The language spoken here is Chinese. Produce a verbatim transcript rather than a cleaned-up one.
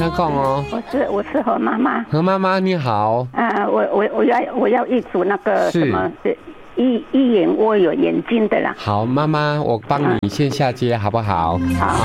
请讲哦。 我是我是何妈妈。 何妈妈你好。 啊，我我我要我要一组那个什么是一一眼窝有眼睛的啦。 好，妈妈，我帮你先下接好不好？ 好。